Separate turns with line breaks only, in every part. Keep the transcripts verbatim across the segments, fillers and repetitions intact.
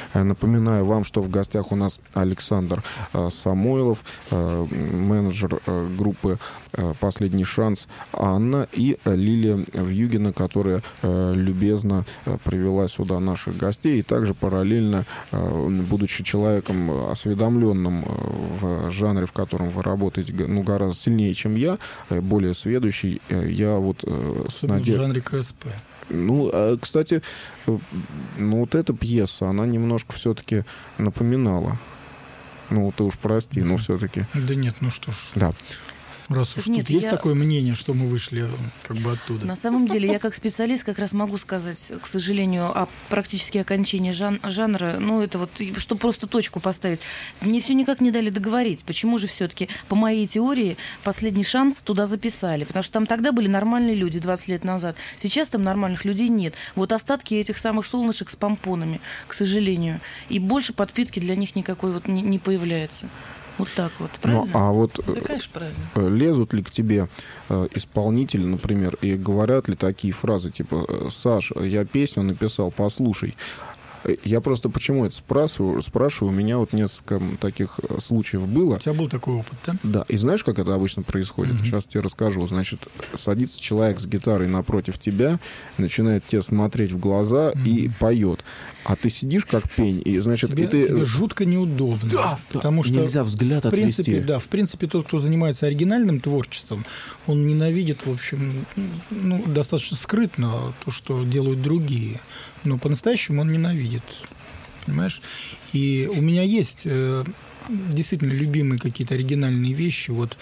Напоминаю вам, что в гостях у нас Александр Самойлов, менеджер группы «Последний шанс» Анна и Лилия Вьюгина, которая любезно привела сюда наших гостей и также параллельно, будучи человеком осведомленным в жанре, в котором вы работаете, ну, гораздо сильнее, чем я, более сведущий, я вот с надеждой...
в жанре КСП.
Ну, кстати, ну вот эта пьеса, она немножко все-таки напоминала. Ну, ты уж прости, но все-таки...
Да нет, ну что ж.
Да.
Раз уж
Нет,
тут есть
я...
такое мнение, что мы вышли как бы оттуда.
На самом деле, я как специалист как раз могу сказать, к сожалению, о практически окончании жан- жанра. Ну, это вот, чтобы просто точку поставить. Мне все никак не дали договорить. Почему же все-таки, по моей теории, «Последний шанс» туда записали? Потому что там тогда были нормальные люди двадцать лет назад. Сейчас там нормальных людей нет. Вот остатки этих самых солнышек с помпонами, к сожалению. И больше подпитки для них никакой вот не, не появляется. Вот так вот, правильно?
Ну, а вот
да, конечно, правильно.
Лезут ли к тебе э, исполнители, например, и говорят ли такие фразы, типа: «Саш, я песню написал, послушай». Я просто почему это спрашиваю? Спрашиваю, у меня вот несколько таких случаев было.
У тебя был такой опыт, да?
Да. И знаешь, как это обычно происходит? Mm-hmm. Сейчас тебе расскажу. Значит, садится человек с гитарой напротив тебя, начинает тебе смотреть в глаза mm-hmm. и поет. А ты сидишь как пень, и, значит,
тебе,
и ты...
тебе жутко неудобно.
Да,
потому
да.
что
нельзя взгляд
в принципе,
отвести.
Да, в принципе, тот, кто занимается оригинальным творчеством, он ненавидит, в общем, ну, достаточно скрытно то, что делают другие. Но по-настоящему он ненавидит. Понимаешь? И у меня есть э, действительно любимые какие-то оригинальные вещи вот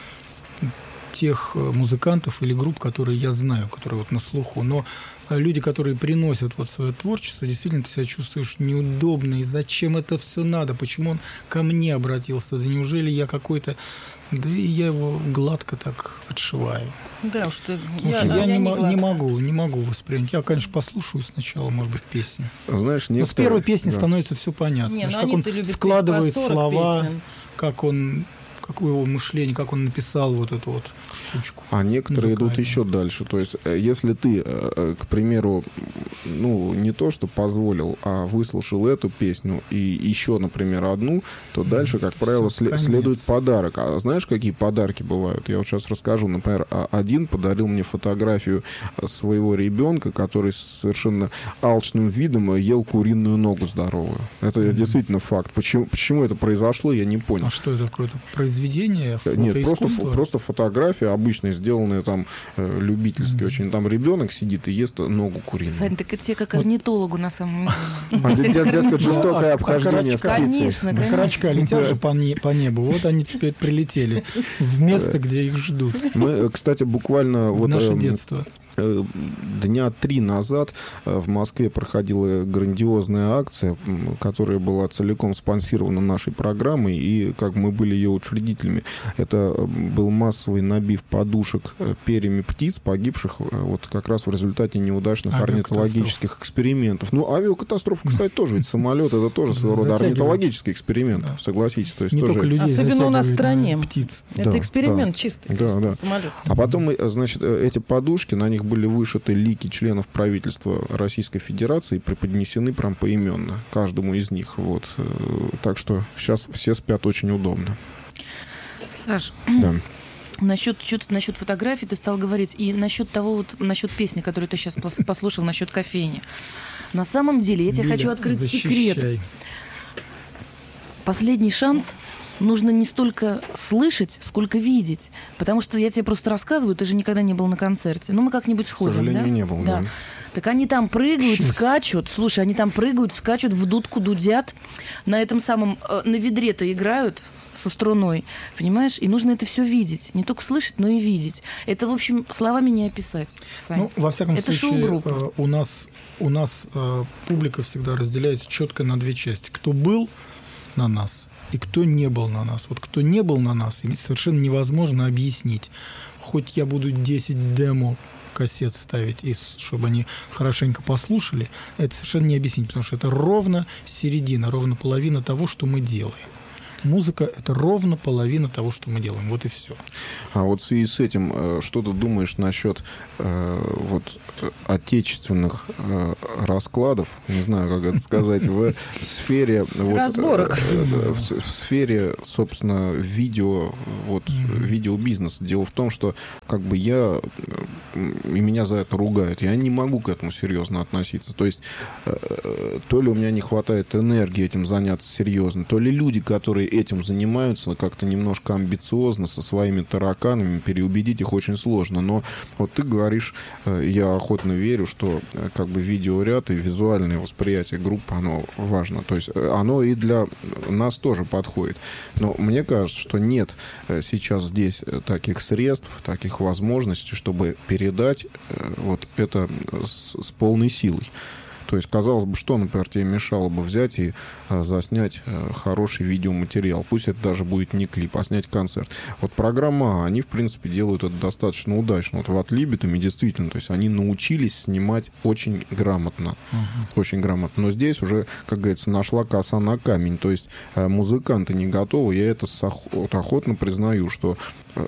тех музыкантов или групп, которые я знаю, которые вот на слуху. Но люди, которые приносят вот свое творчество, действительно ты себя чувствуешь неудобно. И зачем это все надо? Почему он ко мне обратился? Да неужели я какой-то... Да и я его гладко так отшиваю.
Да уж ты...
Я, я, я не, не, не могу, не могу воспринять. Я, конечно, послушаю сначала, может быть, песню.
Знаешь,
некоторые... Но с первой песни да. становится все понятно.
Не,
Знаешь, как он складывает слова,
песен.
как он... какое его мышление, как он написал вот эту вот штучку.
А некоторые идут еще дальше. То есть, если ты, к примеру, ну, не то, что позволил, а выслушал эту песню и еще, например, одну, то дальше, как
Все,
правило, след-
конец.
следует подарок. А знаешь, какие подарки бывают? Я вот сейчас расскажу. Например, один подарил мне фотографию своего ребенка, который с совершенно алчным видом ел куриную ногу здоровую. Это mm-hmm. действительно факт. Почему, почему это произошло, я не понял.
А что это какое-то произведение?
Нет, просто, фо- просто фотография обычная, сделанная там э, любительски mm-hmm. очень. Там ребенок сидит и ест ногу куриную.
Сань, так это тебе как орнитологу на самом деле.
А, дескать, жестокое обхождение с птицей.
Конечно, конечно.
Карачка летят же по небу. Вот они теперь прилетели в место, где их ждут.
Мы, кстати, буквально...
В наше детство.
Дня три назад в Москве проходила грандиозная акция, которая была целиком спонсирована нашей программой, и как мы были ее учредителями. Это был массовый набив подушек перьями птиц, погибших вот как раз в результате неудачных орнитологических экспериментов. Ну, авиакатастрофа, кстати, тоже, ведь самолет — это тоже своего рода орнитологический эксперимент, да. согласитесь. То есть
не
тоже...
только людей,
особенно у нас в стране.
Птиц.
Это
да,
эксперимент
да.
чистый.
Да, да.
Самолет.
А потом, значит, эти подушки, на них были вышиты лики членов правительства Российской Федерации и преподнесены прям поименно каждому из них. Вот. Так что сейчас все спят очень удобно.
Саш,
да.
насчет, что-то, насчет фотографий ты стал говорить, и насчет того, вот, насчет песни, которую ты сейчас послушал, насчет кофейни. На самом деле, я тебе
Лиля,
хочу открыть
защищай.
секрет. Последний шанс нужно не столько слышать, сколько видеть. Потому что я тебе просто рассказываю, ты же никогда не был на концерте. Ну, мы как-нибудь сходим,
К сожалению,
да?
не был, да.
да. Так они там прыгают, Сейчас. скачут. Слушай, они там прыгают, скачут, в дудку дудят. На этом самом, э, на ведре-то играют со струной, понимаешь? И нужно это все видеть. Не только слышать, но и видеть. Это, в общем, словами не описать, Сань.
Ну, во всяком
это
случае,
шоу-группа.
у нас, у нас э, публика всегда разделяется четко на две части. Кто был на нас и кто не был на нас. Вот кто не был на нас, им совершенно невозможно объяснить. Хоть я буду десять демо кассет ставить, и чтобы они хорошенько послушали, это совершенно не объяснить, потому что это ровно середина, ровно половина того, что мы делаем. Музыка — это ровно половина того, что мы делаем. Вот и все.
А вот в связи с этим, что ты думаешь насчет э, вот, отечественных э, раскладов, не знаю, как это сказать, в сфере...
Разборок.
Вот, в, в сфере, собственно, видео, вот, mm-hmm. видеобизнеса. Дело в том, что как бы я... И меня за это ругают. Я не могу к этому серьезно относиться. То есть э, то ли у меня не хватает энергии этим заняться серьезно, то ли люди, которые этим занимаются, как-то немножко амбициозно, со своими тараканами, переубедить их очень сложно. Но вот ты говоришь, э, я охотно верю, что э, как бы видеоряд и визуальное восприятие группы, оно важно. То есть э, оно и для нас тоже подходит. Но мне кажется, что нет э, сейчас здесь таких средств, таких возможностей, чтобы передать э, вот это с, с полной силой. То есть, казалось бы, что, например, тебе мешало бы взять и а, заснять а, хороший видеоматериал. Пусть это даже будет не клип, а снять концерт. Вот программа, они, в принципе, делают это достаточно удачно. Вот в Адлибитуме действительно, то есть они научились снимать очень грамотно. Uh-huh. Очень грамотно. Но здесь уже, как говорится, нашла коса на камень. То есть а, музыканты не готовы. Я это вот, охотно признаю, что а,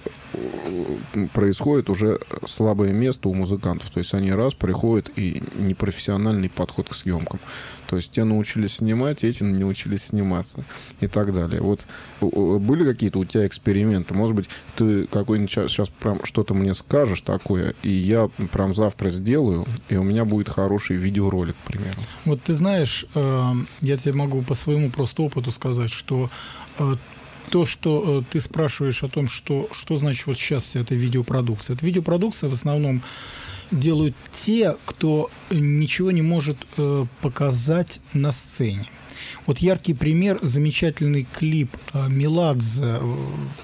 происходит уже слабое место у музыкантов. То есть они раз приходят и непрофессиональный подход к съемкам. То есть те научились снимать, эти не научились сниматься и так далее. Вот были какие-то у тебя эксперименты? Может быть, ты какой-нибудь сейчас прям что-то мне скажешь такое, и я прям завтра сделаю, и у меня будет хороший видеоролик, к примеру.
Вот ты знаешь, я тебе могу по своему просто опыту сказать, что то, что э, ты спрашиваешь о том, что, что значит вот сейчас вся эта видеопродукция. Эта видеопродукция в основном делают те, кто ничего не может э, показать на сцене. Вот яркий пример, замечательный клип э, Меладзе э,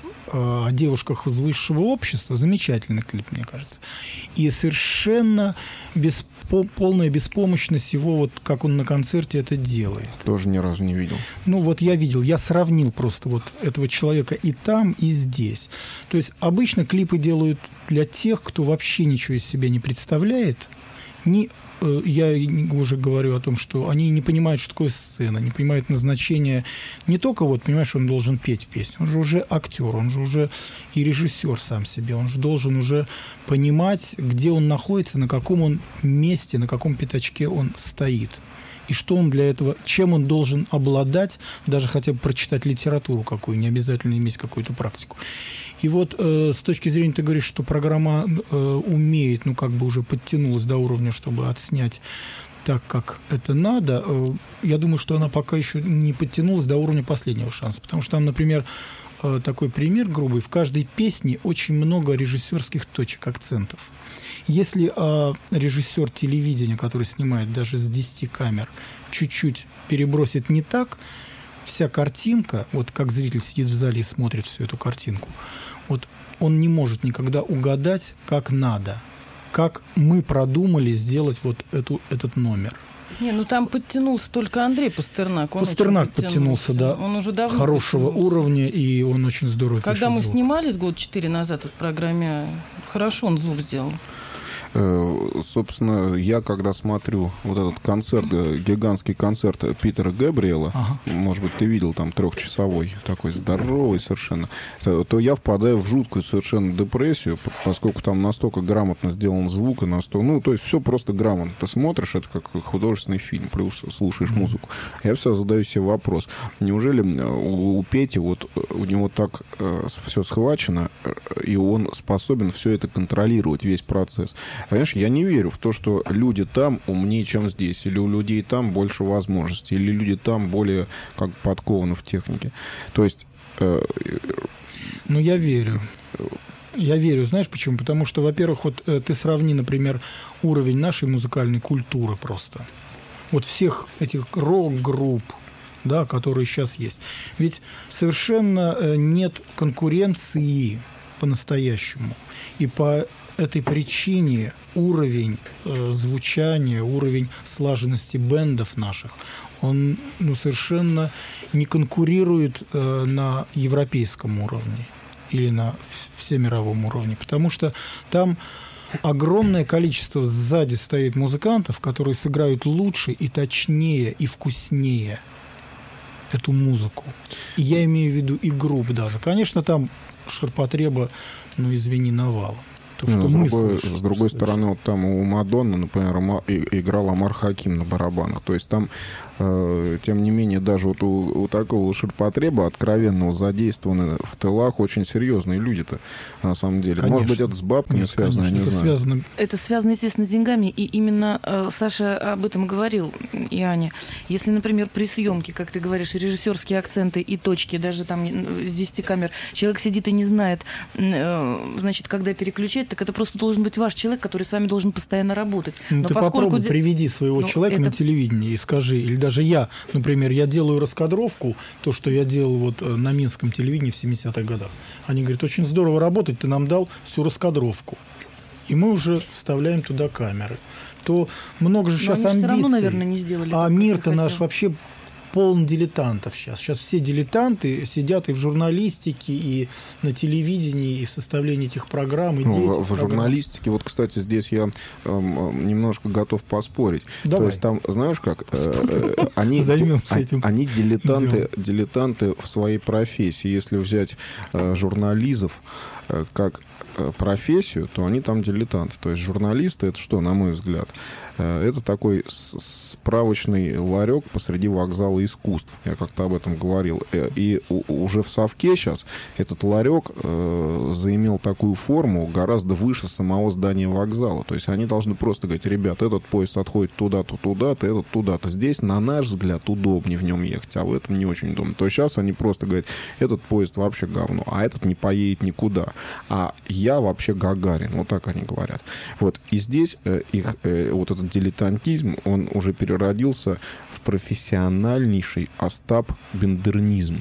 о девушках из высшего общества. Замечательный клип, мне кажется. И совершенно без, по, полная беспомощность его, вот как он на концерте это делает.
Тоже ни разу не видел.
Ну вот я видел, я сравнил просто вот этого человека и там, и здесь. То есть обычно клипы делают для тех, кто вообще ничего из себя не представляет. Не, э, я уже говорю о том, что они не понимают, что такое сцена, не понимают назначения. Не только вот, понимаешь, он должен петь песню, он же уже актер, он же уже и режиссер сам себе, он же должен уже понимать, где он находится, на каком он месте, на каком пятачке он стоит. И что он для этого, чем он должен обладать, даже хотя бы прочитать литературу какую, не обязательно иметь какую-то практику. И вот э, с точки зрения, ты говоришь, что программа э, умеет, ну, как бы уже подтянулась до уровня, чтобы отснять так, как это надо. Э, я думаю, что она пока еще не подтянулась до уровня последнего шанса. Потому что там, например, э, такой пример грубый, в каждой песне очень много режиссерских точек, акцентов. Если э, режиссер телевидения, который снимает даже с десяти камер, чуть-чуть перебросит не так, вся картинка, вот как зритель сидит в зале и смотрит всю эту картинку, вот он не может никогда угадать, как надо, как мы продумали сделать вот эту, этот номер.
Не, ну там подтянулся только Андрей Пастернак. Он
Пастернак подтянулся, да,
он уже давно
хорошего
подтянулся.
Уровня, и он очень здорово пишет
Когда мы
звук.
снимались год четыре назад в программе, хорошо он звук сделал.
Собственно, я когда смотрю вот этот концерт, гигантский концерт Питера Гэбриэла, ага. Может быть, ты видел там трехчасовой, такой здоровый совершенно, то я впадаю в жуткую совершенно депрессию, поскольку там настолько грамотно сделан звук, и настолько, ну, то есть все просто грамотно. Ты смотришь, это как художественный фильм, плюс слушаешь mm-hmm. музыку. Я все задаю себе вопрос, неужели у, у Пети вот у него так э, все схвачено, и он способен все это контролировать, весь процесс? Понимаешь, я не верю в то, что люди там умнее, чем здесь, или у людей там больше возможностей, или люди там более как подкованы в технике. То есть... Э,
ну, я верю. Я верю, знаешь почему? Потому что, во-первых, вот э, ты сравни, например, уровень нашей музыкальной культуры просто. Вот всех этих рок-групп, да, которые сейчас есть. Ведь совершенно э, нет конкуренции по-настоящему. И по этой причине уровень э, звучания, уровень слаженности бэндов наших, он ну, совершенно не конкурирует э, на европейском уровне или на всемировом уровне, потому что там огромное количество сзади стоит музыкантов, которые сыграют лучше и точнее, и вкуснее. эту музыку. И я имею в виду и групп даже. Конечно, там ширпотреба, ну, извини, навалом. То, что
ну, с,
мы
другой,
слышим,
с другой
слышим.
стороны, вот там у Мадонны, например, играл Амар Хаким на барабанах. То есть там, э, тем не менее, даже вот у, у такого ширпотреба откровенного задействованы в тылах очень серьезные люди-то, на самом деле.
Конечно.
Может быть, это с бабками
Нет,
связано,
конечно,
я не
это
знаю.
Связано...
Это связано, естественно, с деньгами, и именно э, Саша об этом говорил, и Аня. Если, например, при съемке, как ты говоришь, режиссерские акценты и точки, даже там с десяти камер, человек сидит и не знает, э, значит, когда переключать, так это просто должен быть ваш человек, который с вами должен постоянно работать.
Ну,
Но
ты
поскольку...
попробуй приведи своего
ну,
человека
это...
на телевидении и скажи, или даже я, например, я делаю раскадровку, то, что я делал вот на минском телевидении в семидесятых годах. Они говорят, очень здорово работать, ты нам дал всю раскадровку. И мы уже вставляем туда камеры. То много же
Но
сейчас
они
амбиций.
Все равно, наверное, не сделали.
А
так,
мир-то
как
наш
хотел.
вообще полон дилетантов сейчас. Сейчас все дилетанты сидят и в журналистике, и на телевидении, и в составлении этих программ, и
Ну,
дети
в, в
программ.
журналистике, вот, кстати, здесь я эм, немножко готов поспорить.
Давай.
То есть там, знаешь как, э, э, они,
Займемся
а-
этим
они дилетанты,
делом.
дилетанты в своей профессии. Если взять э, журналистов э, как э, профессию, то они там дилетанты. То есть журналисты — это что, на мой взгляд? Э, это такой с- справочный ларек посреди вокзала искусств. Я как-то об этом говорил. Э, И у- уже в совке сейчас этот ларек э, заимел такую форму гораздо выше самого здания вокзала. То есть они должны просто говорить: ребят, этот поезд отходит туда-то, туда-то, этот туда-то. Здесь, на наш взгляд, удобнее в нем ехать, а в этом не очень удобно. То есть сейчас они просто говорят: этот поезд вообще говно, а этот не поедет никуда. А я вообще Гагарин. Вот так они говорят. Вот. И здесь э, их э, вот этот дилетантизм, он уже переродился в профессиональнейший остап-бендернизм.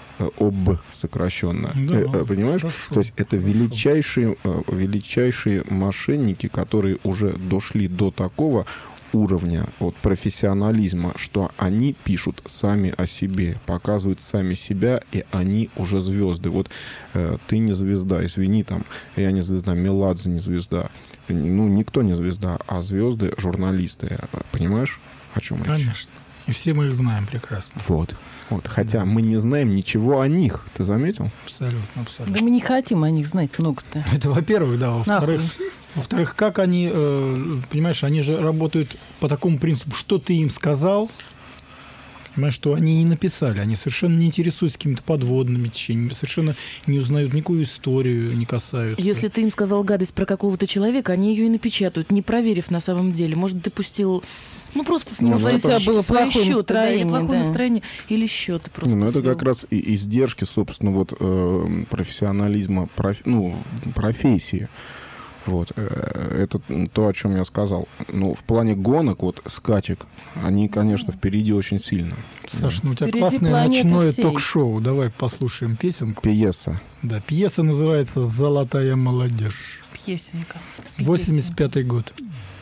ОБ сокращенно.
Да,
Э, э, понимаешь?
хорошо,
То есть это
хорошо.
величайшие, э, величайшие мошенники, которые уже дошли до такого уровня вот, профессионализма, что они пишут сами о себе, показывают сами себя, и они уже звезды. Вот э, ты не звезда, извини, там, я не звезда, Меладзе не звезда. Ну, никто не звезда, а звезды — журналисты. Понимаешь, о чем речь?
Конечно. И все мы их знаем прекрасно.
Вот. Вот. Хотя мы не знаем ничего о них. Ты заметил?
Абсолютно, абсолютно.
Да мы не хотим о них знать много-то.
Это во-первых, да. Во-вторых,
Нахуй.
во-вторых, как они, э, понимаешь, они же работают по такому принципу, что ты им сказал, понимаешь, что они не написали, они совершенно не интересуются какими-то подводными течениями, совершенно не узнают никакую историю, не касаются.
Если ты им сказал гадость про какого-то человека, они ее и напечатают, не проверив на самом деле. Может, ты пустил... Ну, просто с ним
Ну,
свои,
это
свои
было
свои
плохое
счеты, да, или
настроение,
плохое
да.
настроение, или счеты просто.
Ну, это
свел.
как раз и издержки, собственно, вот э, профессионализма, проф- ну, профессии. Вот. э, Это то, о чем я сказал. Ну, в плане гонок, вот, скачек, они, конечно, впереди очень сильно.
Саш, ну у тебя
Впереди
классное
планета
ночное
фей.
ток-шоу. Давай послушаем песенку.
Пьеса.
Да, пьеса называется «Золотая молодежь».
Пьесенка.
восемьдесят пятый год.